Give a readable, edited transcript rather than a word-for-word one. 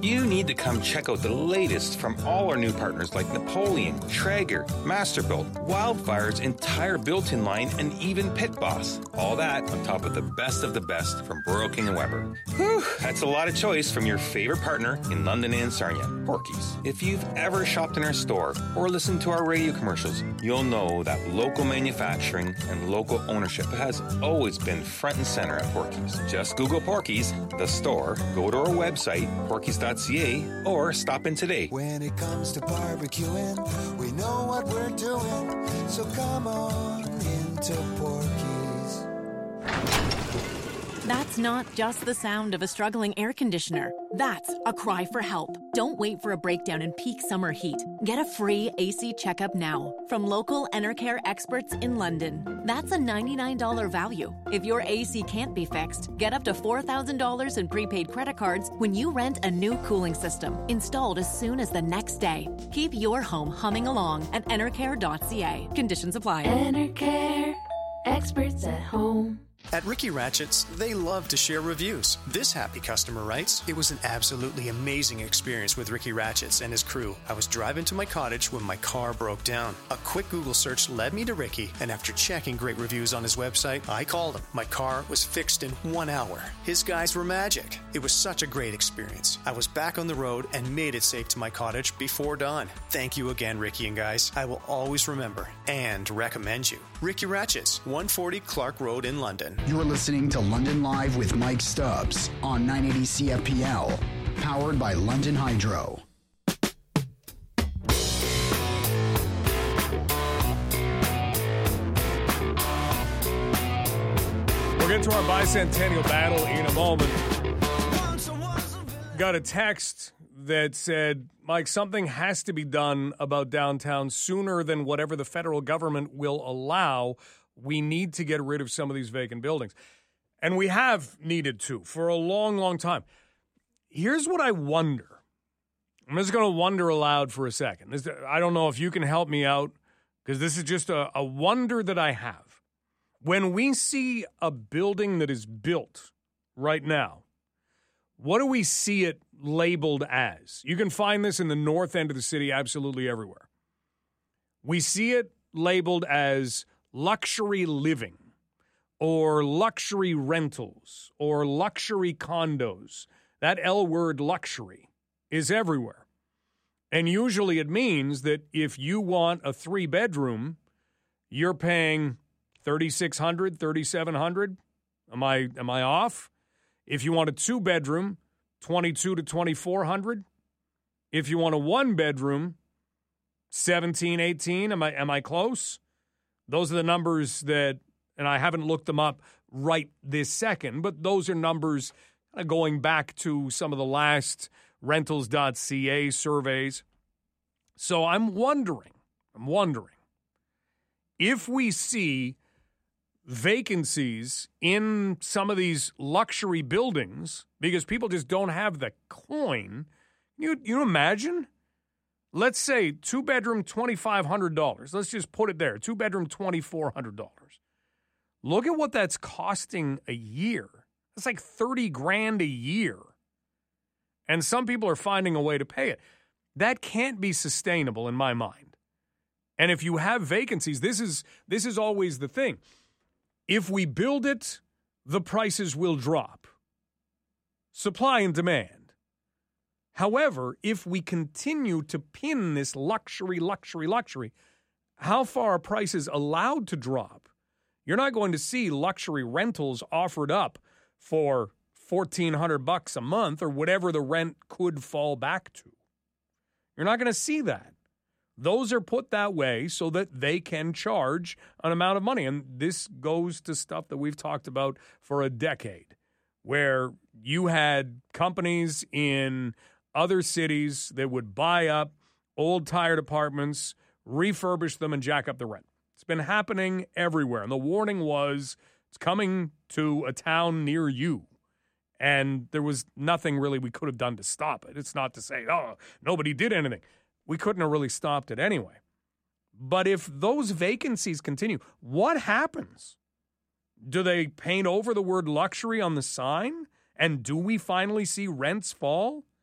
You need to come check out the latest from all our new partners like Napoleon, Traeger, Masterbuilt, Wildfire's entire built-in line, and even Pit Boss. All that on top of the best from Royal King and Weber. Whew, that's a lot of choice from your favorite partner in London and Sarnia, Porky's. If you've ever shopped in our store or listened to our radio commercials, you'll know that local manufacturing and local ownership has always been front and center at Porky's. Just Google Porky's, the store, go to our website, porkys.ca, or stop in today. When it comes to barbecuing, we know what we're doing, so come on into Porky's. That's not just the sound of a struggling air conditioner. That's a cry for help. Don't wait for a breakdown in peak summer heat. Get a free AC checkup now from local Enercare experts in London. That's a $99 value. If your AC can't be fixed, get up to $4,000 in prepaid credit cards when you rent a new cooling system, installed as soon as the next day. Keep your home humming along at enercare.ca. Conditions apply. Enercare, experts at home. At Ricky Ratchett's, they love to share reviews. This happy customer writes, "It was an absolutely amazing experience with Ricky Ratchett's and his crew. I was driving to my cottage when my car broke down. A quick Google search led me to Ricky, and after checking great reviews on his website, I called him. My car was fixed in 1 hour. His guys were magic. It was such a great experience. I was back on the road and made it safe to my cottage before dawn. Thank you again, Ricky and guys. I will always remember and recommend you. Ricky Ratchett's, 140 Clark Road in London." You're listening to London Live with Mike Stubbs on 980 CFPL, powered by London Hydro. We'll get to our bicentennial battle in a moment. Got a text that said, Mike, something has to be done about downtown sooner than whatever the federal government will allow. We need to get rid of some of these vacant buildings. And we have needed to for a long, long time. Here's what I wonder. I'm just going to wonder aloud for a second. I don't know if you can help me out, because this is just a wonder that I have. When we see a building that is built right now, what do we see it labeled as? You can find this in the north end of the city absolutely everywhere. We see it labeled as luxury living, or luxury rentals, or luxury condos. That L word, luxury, is everywhere. And usually it means that if you want a 3-bedroom, you're paying $3,600, $3,700. Am I off? If you want a 2-bedroom, $2,200 to $2,400. If you want a 1-bedroom, $1,700, $1,800. Am I close? Those are the numbers that, and I haven't looked them up right this second, but those are numbers going back to some of the last rentals.ca surveys. So I'm wondering if we see vacancies in some of these luxury buildings because people just don't have the coin. You imagine? Let's say 2-bedroom, $2,500. Let's just put it there. 2-bedroom, $2,400. Look at what that's costing a year. That's like $30,000 a year. And some people are finding a way to pay it. That can't be sustainable in my mind. And if you have vacancies, this is always the thing. If we build it, the prices will drop. Supply and demand. However, if we continue to pin this luxury, how far are prices allowed to drop? You're not going to see luxury rentals offered up for $1,400 a month or whatever the rent could fall back to. You're not going to see that. Those are put that way so that they can charge an amount of money. And this goes to stuff that we've talked about for a decade, where you had companies in other cities that would buy up old tired apartments, refurbish them, and jack up the rent. It's been happening everywhere. And the warning was it's coming to a town near you. And there was nothing really we could have done to stop it. It's not to say, oh, nobody did anything. We couldn't have really stopped it anyway. But if those vacancies continue, what happens? Do they paint over the word luxury on the sign? And do we finally see rents fall?